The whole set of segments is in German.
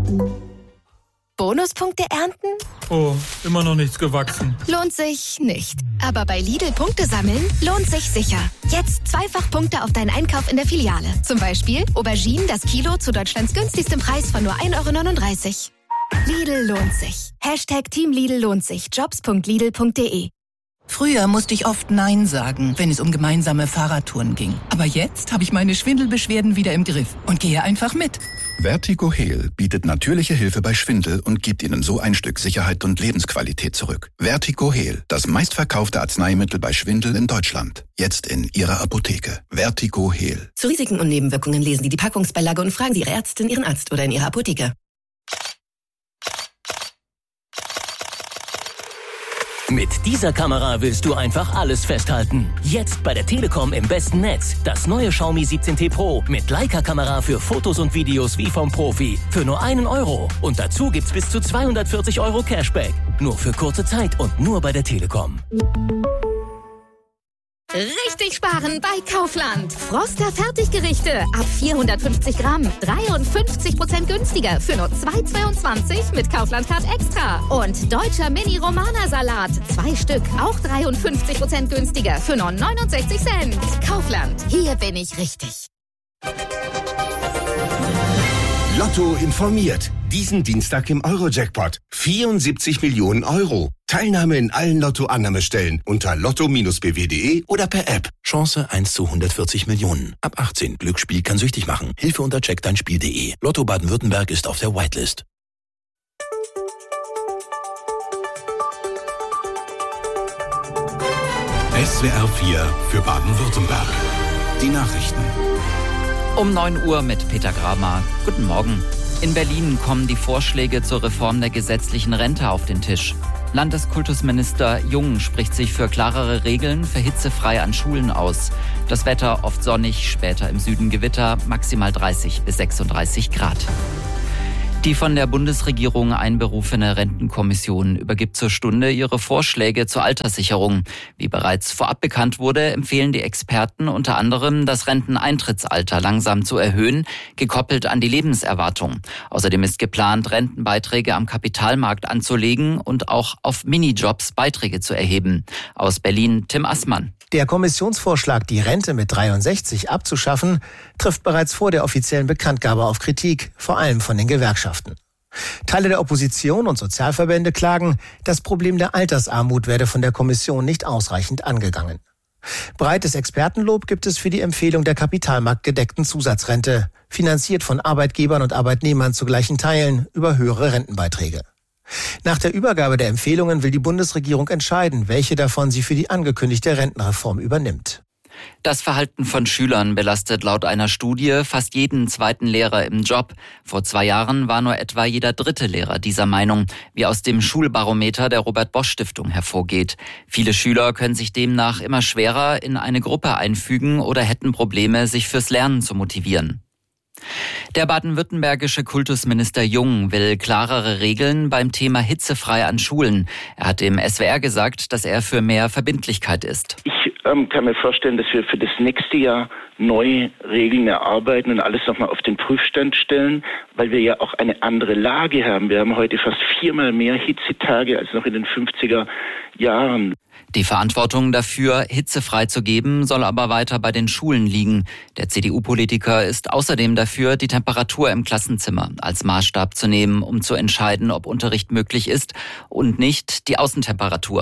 Bonuspunkte ernten? Oh, immer noch nichts gewachsen. Lohnt sich nicht. Aber bei Lidl Punkte sammeln lohnt sich sicher. Jetzt zweifach Punkte auf deinen Einkauf in der Filiale. Zum Beispiel Auberginen das Kilo zu Deutschlands günstigstem Preis von nur 1,39 €. Lidl lohnt sich. #Team Lidl lohnt sich. Jobs.lidl.de. Früher musste ich oft Nein sagen, wenn es um gemeinsame Fahrradtouren ging. Aber jetzt habe ich meine Schwindelbeschwerden wieder im Griff und gehe einfach mit. Vertigo Heal bietet natürliche Hilfe bei Schwindel und gibt Ihnen so ein Stück Sicherheit und Lebensqualität zurück. Vertigo Heal, das meistverkaufte Arzneimittel bei Schwindel in Deutschland. Jetzt in Ihrer Apotheke. Vertigo Heal. Zu Risiken und Nebenwirkungen lesen Sie die Packungsbeilage und fragen Sie Ihre Ärztin, Ihren Arzt oder in Ihrer Apotheke. Mit dieser Kamera willst du einfach alles festhalten. Jetzt bei der Telekom im besten Netz. Das neue Xiaomi 17T Pro mit Leica-Kamera für Fotos und Videos wie vom Profi. Für nur €1. Und dazu gibt's bis zu 240 € Cashback. Nur für kurze Zeit und nur bei der Telekom. Richtig sparen bei Kaufland. Froster Fertiggerichte ab 450 Gramm. 53% günstiger für nur 2,22 mit Kaufland Card Extra. Und deutscher Mini-Romana-Salat. 2 Stück, auch 53% günstiger für nur 69 Cent. Kaufland, hier bin ich richtig. Lotto informiert. Diesen Dienstag im Euro-Jackpot. 74 Millionen €. Teilnahme in allen Lotto-Annahmestellen unter lotto-bw.de oder per App. Chance 1 zu 140 Millionen. Ab 18. Glücksspiel kann süchtig machen. Hilfe unter checkdeinspiel.de. Lotto Baden-Württemberg ist auf der Whitelist. SWR 4 für Baden-Württemberg. Die Nachrichten. Um 9 Uhr mit Peter Gramer. Guten Morgen. In Berlin kommen die Vorschläge zur Reform der gesetzlichen Rente auf den Tisch. Landeskultusminister Jung spricht sich für klarere Regeln für hitzefrei an Schulen aus. Das Wetter oft sonnig, später im Süden Gewitter, maximal 30 bis 36 Grad. Die von der Bundesregierung einberufene Rentenkommission übergibt zur Stunde ihre Vorschläge zur Alterssicherung. Wie bereits vorab bekannt wurde, empfehlen die Experten unter anderem, das Renteneintrittsalter langsam zu erhöhen, gekoppelt an die Lebenserwartung. Außerdem ist geplant, Rentenbeiträge am Kapitalmarkt anzulegen und auch auf Minijobs Beiträge zu erheben. Aus Berlin Tim Assmann. Der Kommissionsvorschlag, die Rente mit 63 abzuschaffen, trifft bereits vor der offiziellen Bekanntgabe auf Kritik, vor allem von den Gewerkschaften. Teile der Opposition und Sozialverbände klagen, das Problem der Altersarmut werde von der Kommission nicht ausreichend angegangen. Breites Expertenlob gibt es für die Empfehlung der kapitalmarktgedeckten Zusatzrente, finanziert von Arbeitgebern und Arbeitnehmern zu gleichen Teilen über höhere Rentenbeiträge. Nach der Übergabe der Empfehlungen will die Bundesregierung entscheiden, welche davon sie für die angekündigte Rentenreform übernimmt. Das Verhalten von Schülern belastet laut einer Studie fast jeden zweiten Lehrer im Job. Vor 2 Jahren war nur etwa jeder 3. Lehrer dieser Meinung, wie aus dem Schulbarometer der Robert-Bosch-Stiftung hervorgeht. Viele Schüler können sich demnach immer schwerer in eine Gruppe einfügen oder hätten Probleme, sich fürs Lernen zu motivieren. Der baden-württembergische Kultusminister Jung will klarere Regeln beim Thema hitzefrei an Schulen. Er hat dem SWR gesagt, dass er für mehr Verbindlichkeit ist. Ich kann mir vorstellen, dass wir für das nächste Jahr neue Regeln erarbeiten und alles nochmal auf den Prüfstand stellen, weil wir ja auch eine andere Lage haben. Wir haben heute fast 4-mal mehr Hitzetage als noch in den 50er Jahren. Die Verantwortung dafür, hitzefrei zu geben, soll aber weiter bei den Schulen liegen. Der CDU-Politiker ist außerdem dafür, die Temperatur im Klassenzimmer als Maßstab zu nehmen, um zu entscheiden, ob Unterricht möglich ist und nicht die Außentemperatur.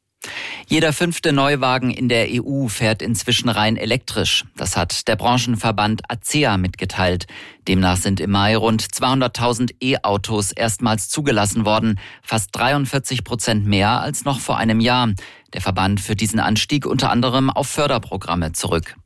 Jeder 5. Neuwagen in der EU fährt inzwischen rein elektrisch. Das hat der Branchenverband ACEA mitgeteilt. Demnach sind im Mai rund 200.000 E-Autos erstmals zugelassen worden, fast 43% mehr als noch vor einem Jahr. Der Verband führt diesen Anstieg unter anderem auf Förderprogramme zurück.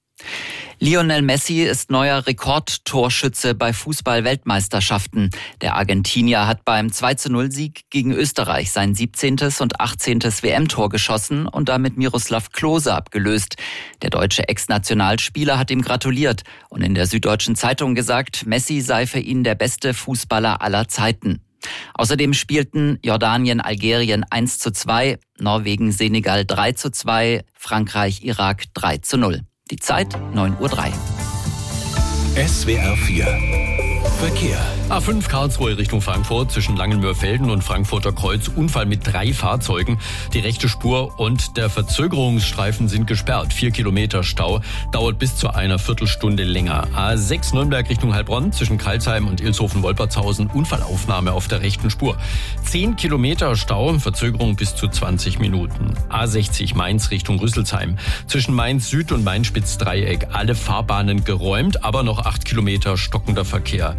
Lionel Messi ist neuer Rekordtorschütze bei Fußball-Weltmeisterschaften. Der Argentinier hat beim 2:0-Sieg gegen Österreich sein 17. und 18. WM-Tor geschossen und damit Miroslav Klose abgelöst. Der deutsche Ex-Nationalspieler hat ihm gratuliert und in der Süddeutschen Zeitung gesagt, Messi sei für ihn der beste Fußballer aller Zeiten. Außerdem spielten Jordanien, Algerien 1:2, Norwegen, Senegal 3:2, Frankreich, Irak 3:0. Die Zeit 9:03 Uhr. SWR 4 Verkehr. A5 Karlsruhe Richtung Frankfurt zwischen Langenmörfelden und Frankfurter Kreuz. Unfall mit 3 Fahrzeugen. Die rechte Spur und der Verzögerungsstreifen sind gesperrt. 4 Kilometer Stau. Dauert bis zu einer Viertelstunde länger. A6 Nürnberg Richtung Heilbronn zwischen Karlsheim und Ilshofen-Wolpertshausen. Unfallaufnahme auf der rechten Spur. 10 Kilometer Stau. Verzögerung bis zu 20 Minuten. A60 Mainz Richtung Rüsselsheim. Zwischen Mainz Süd und Mainz-Spitz-Dreieck. Alle Fahrbahnen geräumt, aber noch 8 Kilometer stockender Verkehr.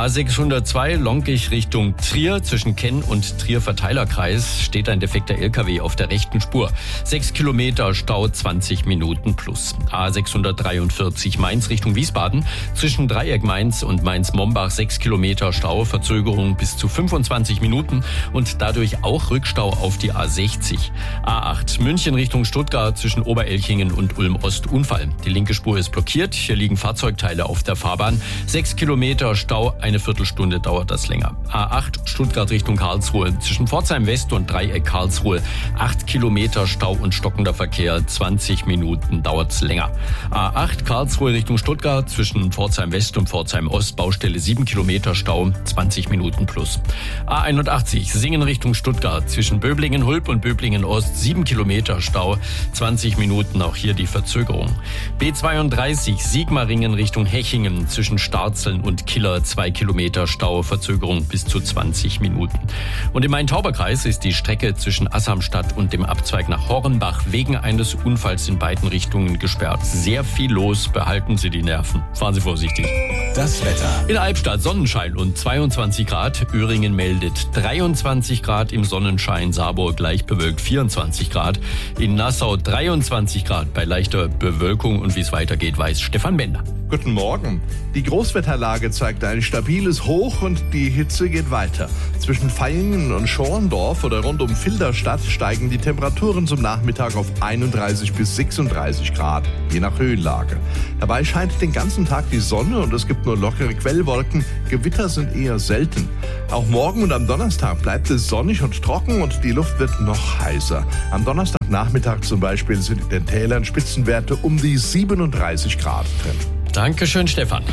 A602 Lonkich Richtung Trier. Zwischen Kenn und Trier Verteilerkreis steht ein defekter LKW auf der rechten Spur. 6 Kilometer Stau, 20 Minuten plus. A643 Mainz Richtung Wiesbaden. Zwischen Dreieck Mainz und Mainz-Mombach 6 Kilometer Stau. Verzögerung bis zu 25 Minuten und dadurch auch Rückstau auf die A60. A8 München Richtung Stuttgart zwischen Oberelchingen und Ulm-Ost Unfall. Die linke Spur ist blockiert. Hier liegen Fahrzeugteile auf der Fahrbahn. 6 Kilometer Stau, eine Viertelstunde dauert das länger. A8 Stuttgart Richtung Karlsruhe. Zwischen Pforzheim West und Dreieck Karlsruhe 8 Kilometer Stau und stockender Verkehr. 20 Minuten dauert's länger. A8 Karlsruhe Richtung Stuttgart. Zwischen Pforzheim West und Pforzheim Ost Baustelle 7 Kilometer Stau. 20 Minuten plus. A81 Singen Richtung Stuttgart. Zwischen Böblingen-Hulb und Böblingen-Ost 7 Kilometer Stau. 20 Minuten, auch hier die Verzögerung. B32 Sigmaringen Richtung Hechingen. Zwischen Starzeln und Killer 2 Kilometer Stau. Verzögerung bis zu 20 Minuten. Und im Main-Tauber-Kreis ist die Strecke zwischen Assamstadt und dem Abzweig nach Hornbach wegen eines Unfalls in beiden Richtungen gesperrt. Sehr viel los, behalten Sie die Nerven. Fahren Sie vorsichtig. Das Wetter. In Albstadt Sonnenschein und 22 Grad. Öhringen meldet 23 Grad im Sonnenschein. Saarburg leicht bewölkt 24 Grad. In Nassau 23 Grad bei leichter Bewölkung. Und wie es weitergeht, weiß Stefan Bender. Guten Morgen. Die Großwetterlage zeigt ein stabiles Hoch und die Hitze geht weiter. Zwischen Vaihingen und Schorndorf oder rund um Filderstadt steigen die Temperaturen zum Nachmittag auf 31 bis 36 Grad, je nach Höhenlage. Dabei scheint den ganzen Tag die Sonne und es gibt nur lockere Quellwolken. Gewitter sind eher selten. Auch morgen und am Donnerstag bleibt es sonnig und trocken und die Luft wird noch heißer. Am Donnerstagnachmittag zum Beispiel sind in den Tälern Spitzenwerte um die 37 Grad drin. Dankeschön, Stefan.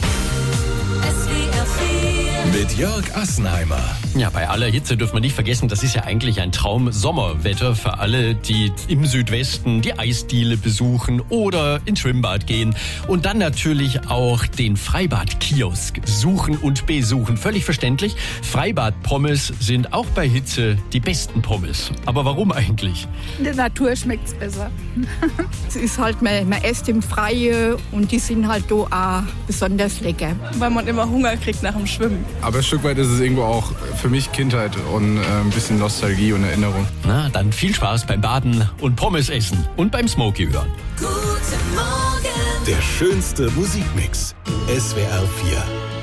Mit Jörg Assenheimer. Ja, bei aller Hitze dürfen wir nicht vergessen, das ist ja eigentlich ein Traum-Sommerwetter für alle, die im Südwesten die Eisdiele besuchen oder ins Schwimmbad gehen und dann natürlich auch den Freibad-Kiosk suchen und besuchen. Völlig verständlich, Freibad-Pommes sind auch bei Hitze die besten Pommes. Aber warum eigentlich? In der Natur schmeckt's besser. Es ist halt, man isst im Freien und die sind halt da auch besonders lecker. Weil man immer Hunger kriegt nach dem Schwimmen. Aber ein Stück weit ist es irgendwo auch für mich Kindheit und ein bisschen Nostalgie und Erinnerung. Na, dann viel Spaß beim Baden und Pommes essen und beim Smokey hören. Guten Morgen. Der schönste Musikmix. SWR 4.